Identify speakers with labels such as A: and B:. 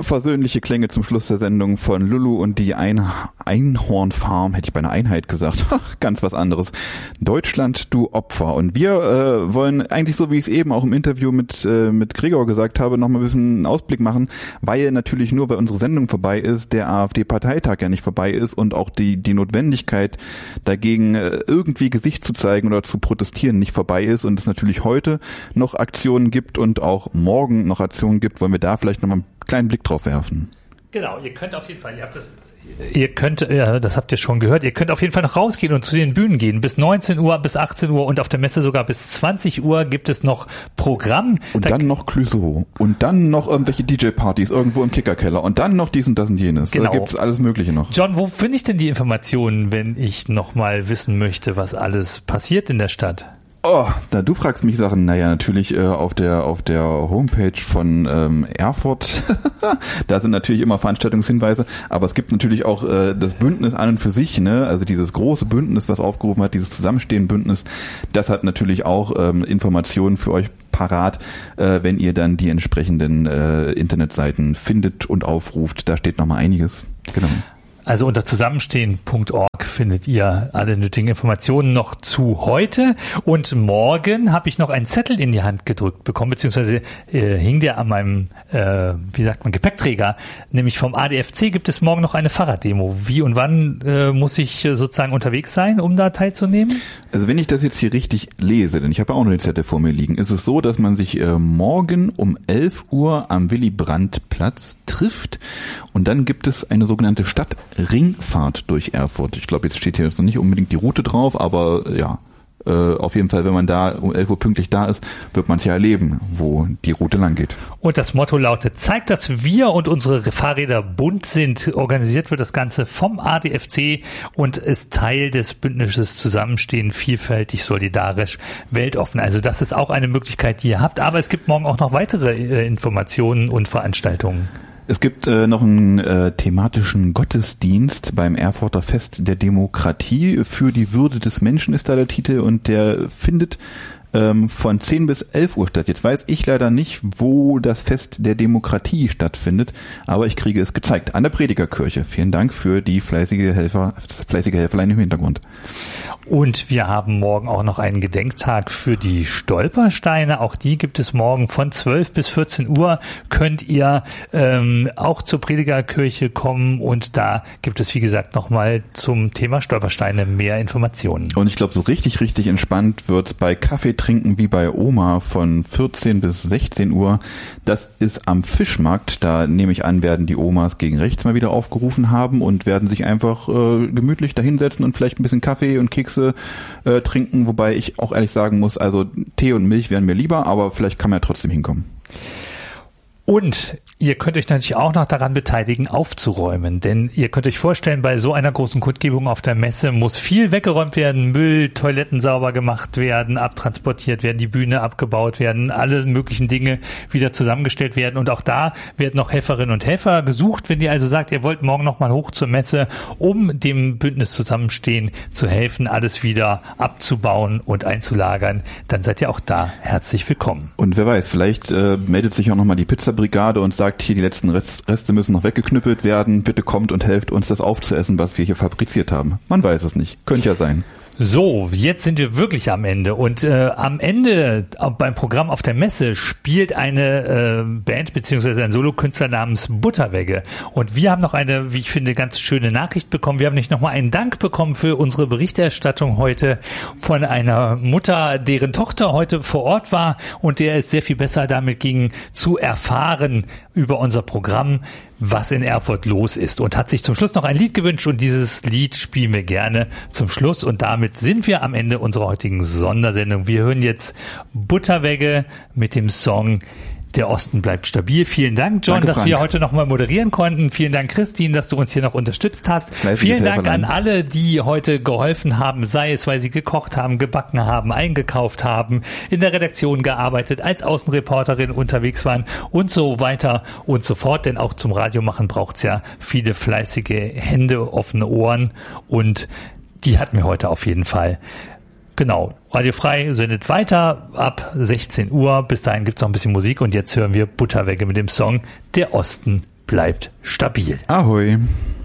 A: Versöhnliche Klänge zum Schluss der Sendung von Lulu und die Einhornfarm, hätte ich bei einer Einheit gesagt. Ganz was anderes. Deutschland, du Opfer. Und wir wollen eigentlich, so wie ich es eben auch im Interview mit Gregor gesagt habe, noch mal ein bisschen einen Ausblick machen, weil natürlich nur, weil unsere Sendung vorbei ist, der AfD-Parteitag ja nicht vorbei ist und auch die Notwendigkeit dagegen irgendwie Gesicht zu zeigen oder zu protestieren nicht vorbei ist und es natürlich heute noch Aktionen gibt und auch morgen noch Aktionen gibt, wollen wir da vielleicht noch mal einen kleinen Blick drauf werfen.
B: Genau, ihr könnt auf jeden Fall, das habt ihr schon gehört, ihr könnt auf jeden Fall noch rausgehen und zu den Bühnen gehen. Bis 19 Uhr, bis 18 Uhr und auf der Messe sogar bis 20 Uhr gibt es noch Programm.
A: Und dann noch Clouseau und dann noch irgendwelche DJ-Partys irgendwo im Kickerkeller und dann noch dies und das und jenes.
B: Genau.
A: Da gibt's alles Mögliche noch.
B: John, wo finde ich denn die Informationen, wenn ich noch mal wissen möchte, was alles passiert in der Stadt?
A: Oh, du fragst mich Sachen, natürlich auf der Homepage von Erfurt, da sind natürlich immer Veranstaltungshinweise, aber es gibt natürlich auch das Bündnis an und für sich, ne? Also dieses große Bündnis, was aufgerufen hat, dieses Zusammenstehen-Bündnis, das hat natürlich auch Informationen für euch parat, wenn ihr dann die entsprechenden Internetseiten findet und aufruft, da steht nochmal einiges, genau.
B: Also unter zusammenstehen.org findet ihr alle nötigen Informationen noch zu heute. Und morgen habe ich noch einen Zettel in die Hand gedrückt bekommen, beziehungsweise hing der an meinem, Gepäckträger. Nämlich vom ADFC gibt es morgen noch eine Fahrraddemo. Wie und wann muss ich sozusagen unterwegs sein, um da teilzunehmen?
A: Also wenn ich das jetzt hier richtig lese, denn ich habe auch noch den Zettel vor mir liegen, ist es so, dass man sich morgen um 11 Uhr am Willy-Brandt-Platz trifft und dann gibt es eine sogenannte Stadtringfahrt durch Erfurt. Ich glaube, jetzt steht hier jetzt noch nicht unbedingt die Route drauf, aber ja, auf jeden Fall, wenn man da um 11 Uhr pünktlich da ist, wird man es ja erleben, wo die Route lang geht.
B: Und das Motto lautet, zeigt, dass wir und unsere Fahrräder bunt sind. Organisiert wird das Ganze vom ADFC und ist Teil des Bündnisses Zusammenstehen, vielfältig, solidarisch, weltoffen. Also das ist auch eine Möglichkeit, die ihr habt. Aber es gibt morgen auch noch weitere Informationen und Veranstaltungen.
A: Es gibt noch einen thematischen Gottesdienst beim Erfurter Fest der Demokratie. Für die Würde des Menschen ist da der Titel und der findet von 10 bis 11 Uhr statt. Jetzt weiß ich leider nicht, wo das Fest der Demokratie stattfindet, aber ich kriege es gezeigt. An der Predigerkirche. Vielen Dank für die fleißige Helferlein im Hintergrund.
B: Und wir haben morgen auch noch einen Gedenktag für die Stolpersteine. Auch die gibt es morgen von 12 bis 14 Uhr. Könnt ihr auch zur Predigerkirche kommen und da gibt es, wie gesagt, nochmal zum Thema Stolpersteine mehr Informationen.
A: Und ich glaube, so richtig entspannt wird's bei Kaffee trinken wie bei Oma von 14 bis 16 Uhr. Das ist am Fischmarkt. Da nehme ich an, werden die Omas gegen rechts mal wieder aufgerufen haben und werden sich einfach gemütlich dahinsetzen und vielleicht ein bisschen Kaffee und Kekse trinken, wobei ich auch ehrlich sagen muss, also Tee und Milch wären mir lieber, aber vielleicht kann man ja trotzdem hinkommen.
B: Und ihr könnt euch natürlich auch noch daran beteiligen, aufzuräumen, denn ihr könnt euch vorstellen, bei so einer großen Kundgebung auf der Messe muss viel weggeräumt werden, Müll, Toiletten sauber gemacht werden, abtransportiert werden, die Bühne abgebaut werden, alle möglichen Dinge wieder zusammengestellt werden und auch da werden noch Helferinnen und Helfer gesucht. Wenn ihr also sagt, ihr wollt morgen nochmal hoch zur Messe, um dem Bündnis Zusammenstehen zu helfen, alles wieder abzubauen und einzulagern, dann seid ihr auch da herzlich willkommen.
A: Und wer weiß, vielleicht meldet sich auch nochmal die Pizzabrigade und sagt, hier die letzten Reste müssen noch weggeknüppelt werden, bitte kommt und helft uns das aufzuessen, was wir hier fabriziert haben. Man weiß es nicht, könnte ja sein.
B: So, jetzt sind wir wirklich am Ende und am Ende beim Programm auf der Messe spielt eine Band bzw. ein Solokünstler namens Butterwegge und wir haben noch eine, wie ich finde, ganz schöne Nachricht bekommen. Wir haben nicht nochmal einen Dank bekommen für unsere Berichterstattung heute von einer Mutter, deren Tochter heute vor Ort war und der es sehr viel besser damit ging, zu erfahren über unser Programm, was in Erfurt los ist und hat sich zum Schluss noch ein Lied gewünscht und dieses Lied spielen wir gerne zum Schluss und damit sind wir am Ende unserer heutigen Sondersendung. Wir hören jetzt Butterwegge mit dem Song Der Osten bleibt stabil. Vielen Dank, John, dass wir heute nochmal moderieren konnten. Vielen Dank, Christine, dass du uns hier noch unterstützt hast. Vielen Dank an alle, die heute geholfen haben, sei es, weil sie gekocht haben, gebacken haben, eingekauft haben, in der Redaktion gearbeitet, als Außenreporterin unterwegs waren und so weiter und so fort. Denn auch zum Radiomachen braucht's ja viele fleißige Hände, offene Ohren und die hatten wir heute auf jeden Fall. Genau, Radio Frei sendet weiter ab 16 Uhr. Bis dahin gibt's noch ein bisschen Musik und jetzt hören wir Butterwegge mit dem Song Der Osten bleibt stabil.
A: Ahoi.